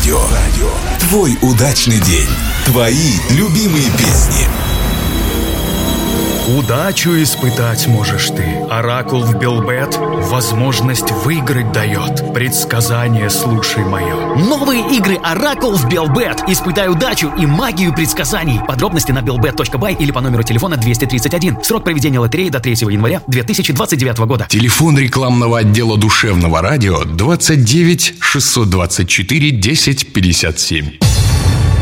Радио. Твой удачный день. Твои любимые песни. Удачу испытать можешь ты. Оракул в Белбет возможность выиграть дает. Предсказание слушай мое. Новые игры Оракул в Белбет. Испытай удачу и магию предсказаний. Подробности на belbet.by или по номеру телефона 231. Срок проведения лотереи до 3 января 2029 года. Телефон рекламного отдела Душевного радио 29 624 10 57.